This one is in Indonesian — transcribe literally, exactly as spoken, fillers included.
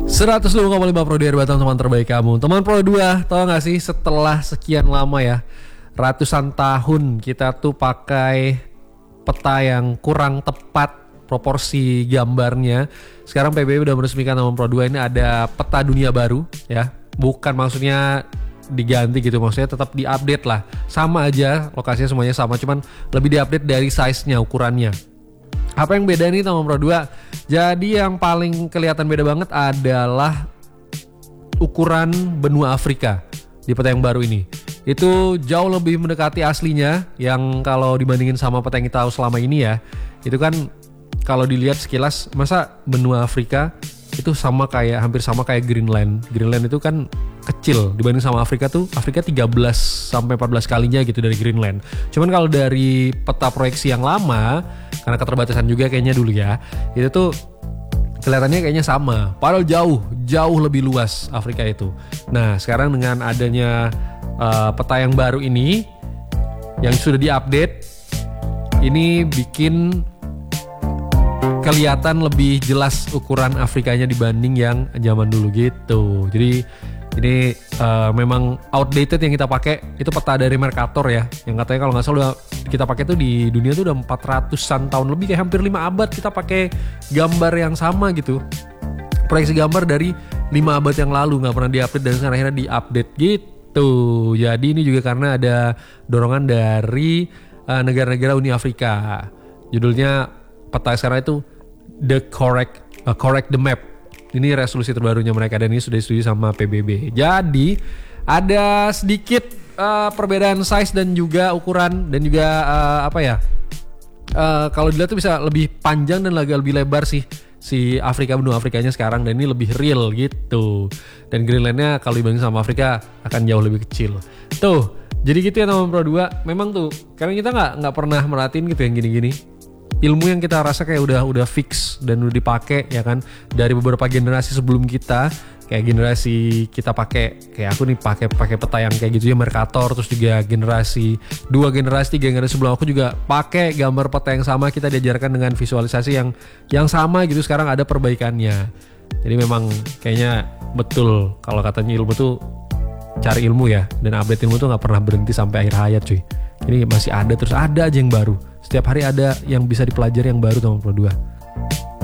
seratus dua koma lima Pro dua Batam, teman terbaik kamu. Teman Pro dua, tau gak sih setelah sekian lama ya, ratusan tahun kita tuh pakai peta yang kurang tepat proporsi gambarnya. Sekarang P B B udah meresmikan teman Pro dua ini ada peta dunia baru ya. Bukan maksudnya diganti gitu, maksudnya tetap diupdate lah. Sama aja, lokasinya semuanya sama, cuman lebih diupdate dari size-nya, ukurannya. Apa yang beda nih teman Pro dua? Jadi yang paling kelihatan beda banget adalah ukuran benua Afrika di peta yang baru ini. Itu jauh lebih mendekati aslinya, yang kalau dibandingin sama peta yang kita tahu selama ini ya, itu kan kalau dilihat sekilas, masa benua Afrika itu sama kayak, hampir sama kayak Greenland. Greenland itu kan kecil dibanding sama Afrika tuh, Afrika tiga belas sampai empat belas kalinya gitu dari Greenland. Cuman kalau dari peta proyeksi yang lama, karena keterbatasan juga kayaknya dulu ya, itu tuh kelihatannya kayaknya sama. Padahal jauh, jauh lebih luas Afrika itu. Nah sekarang dengan adanya uh, peta yang baru ini, yang sudah diupdate, ini bikin kelihatan lebih jelas ukuran Afrikanya dibanding yang zaman dulu gitu. Jadi ini uh, memang outdated yang kita pakai itu peta dari Mercator ya, yang katanya kalau nggak salah kita pakai tuh di dunia tuh udah empat ratusan tahun lebih, kayak hampir lima abad kita pakai gambar yang sama gitu. Proyeksi gambar dari lima abad yang lalu nggak pernah diupdate dan sekarang akhirnya diupdate gitu. Jadi ini juga karena ada dorongan dari uh, negara-negara Uni Afrika. Judulnya peta sekarang itu The Correct uh, Correct the Map. Ini resolusi terbarunya mereka dan ini sudah disetujui sama P B B. Jadi ada sedikit uh, perbedaan size dan juga ukuran dan juga uh, apa ya? Uh, kalau dilihat tuh bisa lebih panjang dan agak lebih lebar sih si Afrika, benua Afrikanya sekarang, dan ini lebih real gitu. Dan Greenlandnya kalau dibanding sama Afrika akan jauh lebih kecil. Tuh, jadi gitu ya teman Pro dua. Memang tuh, karena kita nggak nggak pernah merhatiin gitu yang gini-gini. Ilmu yang kita rasa kayak udah udah fix dan udah dipakai ya kan dari beberapa generasi sebelum kita, kayak generasi kita pakai, kayak aku nih pakai pakai peta yang kayak gitu ya Mercator, terus juga generasi dua generasi tiga generasi sebelum aku juga pakai gambar peta yang sama, kita diajarkan dengan visualisasi yang yang sama gitu. Sekarang ada perbaikannya. Jadi memang kayaknya betul kalau katanya ilmu tuh cari ilmu ya, dan update ilmu tuh nggak pernah berhenti sampai akhir hayat cuy. Ini masih ada, terus ada aja yang baru. Setiap hari ada yang bisa dipelajari yang baru teman Pro dua.